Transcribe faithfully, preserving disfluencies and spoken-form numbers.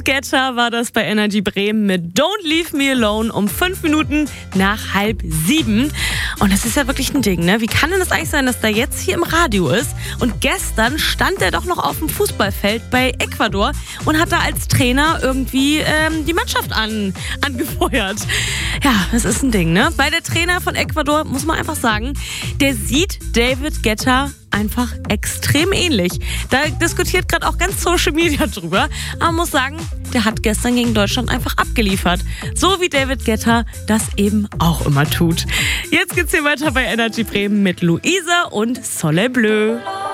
David Guetta war das bei Energy Bremen mit Don't Leave Me Alone um fünf Minuten nach halb sieben. Und das ist ja wirklich ein Ding, ne? Wie kann denn das eigentlich sein, dass der jetzt hier im Radio ist? Und gestern stand er doch noch auf dem Fußballfeld bei Ecuador und hat da als Trainer irgendwie ähm, die Mannschaft an, angefeuert. Ja, das ist ein Ding, ne? Weil der Trainer von Ecuador, muss man einfach sagen, der sieht David Guetta einfach extrem ähnlich. Da diskutiert gerade auch ganz Social Media drüber. Aber man muss sagen, der hat gestern gegen Deutschland einfach abgeliefert. So wie David Guetta das eben auch immer tut. Jetzt geht's hier weiter bei Energy Bremen mit Luisa und Soleil Bleu.